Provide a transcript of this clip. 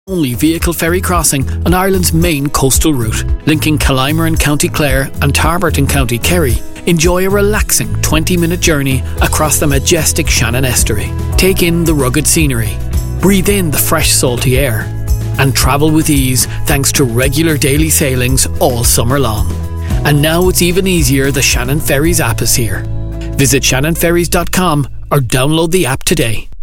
Only vehicle ferry crossing on Ireland's main coastal route, linking Kilimer in County Clare and Tarbert in County Kerry. Enjoy a relaxing 20-minute journey across the majestic Shannon Estuary. Take in the rugged scenery, breathe in the fresh salty air, and travel with ease thanks to regular daily sailings all summer long. And now it's even easier, the Shannon Ferries app is here. Visit shannonferries.com or download the app today.